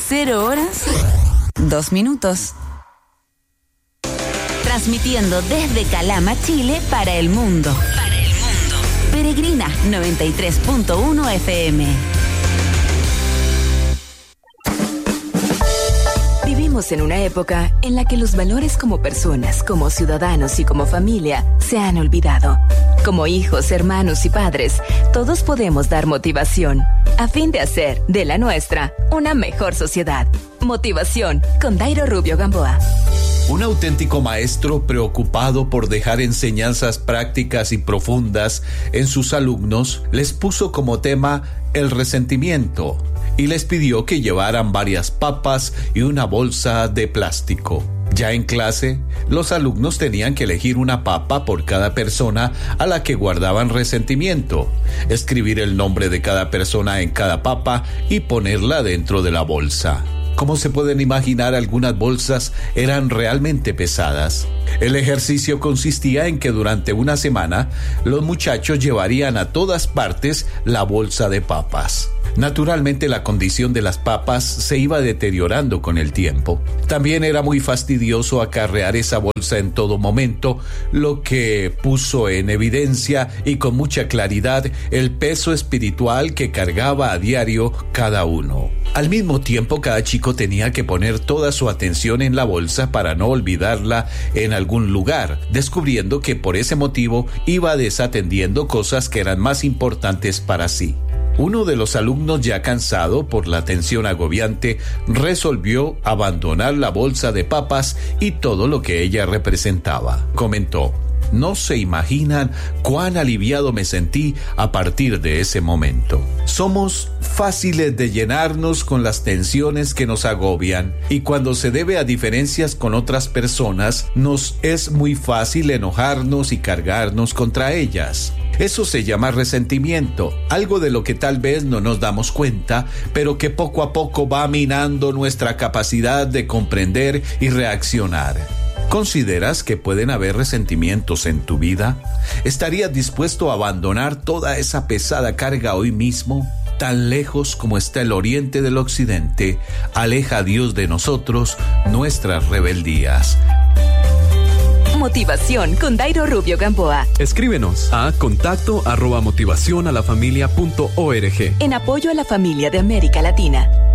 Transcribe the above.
0 horas, 2 minutos. Transmitiendo desde Calama, Chile, para el mundo. Peregrina 93.1 FM. Vivimos en una época en la que los valores como personas, como ciudadanos y como familia se han olvidado. Como hijos, hermanos y padres, todos podemos dar motivación a fin de hacer de la nuestra una mejor sociedad. Motivación con Dairo Rubio Gamboa. Un auténtico maestro preocupado por dejar enseñanzas prácticas y profundas en sus alumnos les puso como tema el resentimiento y les pidió que llevaran varias papas y una bolsa de plástico. Ya en clase, los alumnos tenían que elegir una papa por cada persona a la que guardaban resentimiento, escribir el nombre de cada persona en cada papa y ponerla dentro de la bolsa. Como se pueden imaginar, algunas bolsas eran realmente pesadas. El ejercicio consistía en que durante una semana los muchachos llevarían a todas partes la bolsa de papas. Naturalmente, la condición de las papas se iba deteriorando con el tiempo. También era muy fastidioso acarrear esa bolsa en todo momento, lo que puso en evidencia y con mucha claridad el peso espiritual que cargaba a diario cada uno. Al mismo tiempo, cada chico tenía que poner toda su atención en la bolsa para no olvidarla en algún lugar, descubriendo que por ese motivo iba desatendiendo cosas que eran más importantes para sí. Uno de los alumnos, ya cansado por la tensión agobiante, resolvió abandonar la bolsa de papas y todo lo que ella representaba. Comentó: "No se imaginan cuán aliviado me sentí a partir de ese momento". Somos fáciles de llenarnos con las tensiones que nos agobian, y cuando se debe a diferencias con otras personas, nos es muy fácil enojarnos y cargarnos contra ellas. Eso se llama resentimiento, algo de lo que tal vez no nos damos cuenta, pero que poco a poco va minando nuestra capacidad de comprender y reaccionar. ¿Consideras que pueden haber resentimientos en tu vida? ¿Estarías dispuesto a abandonar toda esa pesada carga hoy mismo? Tan lejos como está el oriente del occidente, aleja a Dios de nosotros nuestras rebeldías. Motivación con Dairo Rubio Gamboa. Escríbenos a contacto@motivacionalafamilia.org. En apoyo a la familia de América Latina.